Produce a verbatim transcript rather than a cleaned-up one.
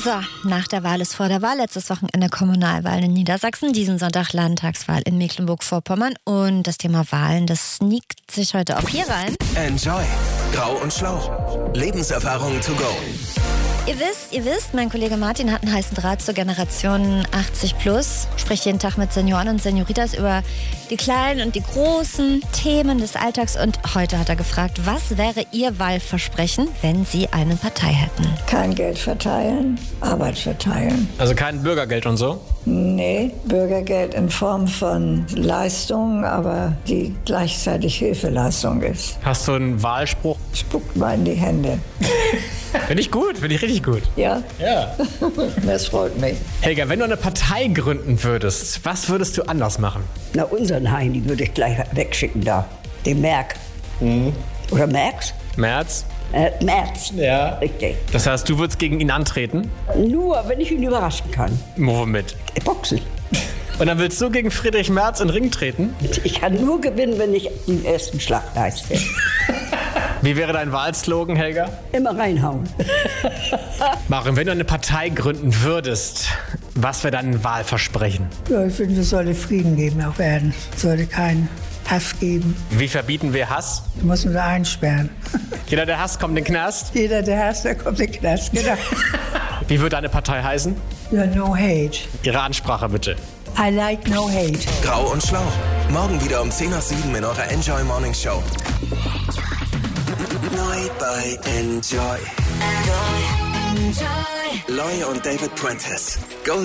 So, nach der Wahl ist vor der Wahl. Letztes Wochenende Kommunalwahlen in Niedersachsen, diesen Sonntag Landtagswahl in Mecklenburg-Vorpommern. Und das Thema Wahlen, das sneakt sich heute auch hier rein. Enjoy. Grau und Schlau. Lebenserfahrung to go. Ihr wisst, ihr wisst, mein Kollege Martin hat einen heißen Draht zur Generation achtzig plus, spricht jeden Tag mit Senioren und Senioritas über die kleinen und die großen Themen des Alltags. Und heute hat er gefragt, was wäre Ihr Wahlversprechen, wenn Sie eine Partei hätten? Kein Geld verteilen, Arbeit verteilen. Also kein Bürgergeld und so? Nee, Bürgergeld in Form von Leistungen, aber die gleichzeitig Hilfeleistung ist. Hast du einen Wahlspruch? Spuckt mal in die Hände. Finde ich gut, finde ich richtig gut. Ja? Ja. Das freut mich. Helga, wenn du eine Partei gründen würdest, was würdest du anders machen? Na, unseren Heini würde ich gleich wegschicken da. Den Merk. Mhm. Oder Merks? Merz? Äh, Merz. Ja. Richtig. Das heißt, du würdest gegen ihn antreten? Nur, wenn ich ihn überraschen kann. Womit? Boxen. Und dann willst du gegen Friedrich Merz in den Ring treten? Ich kann nur gewinnen, wenn ich den ersten Schlag leiste. Wie wäre dein Wahlslogan, Helga? Immer reinhauen. Maren, wenn du eine Partei gründen würdest, was wäre dein Wahlversprechen? Ja, ich finde, es sollte Frieden geben auf Erden. Es sollte keinen Hass geben. Wie verbieten wir Hass? Da muss man da einsperren. Jeder, der hasst, kommt in den Knast. Jeder, der hasst, der kommt in den Knast. Genau. Wie wird deine Partei heißen? Ja, no hate. Ihre Ansprache bitte. I like no hate. Grau und Schlau. Morgen wieder um zehn nach sieben in eurer Enjoy Morning Show. Neu bei Enjoy. Enjoy. Loy und David Prentice. Go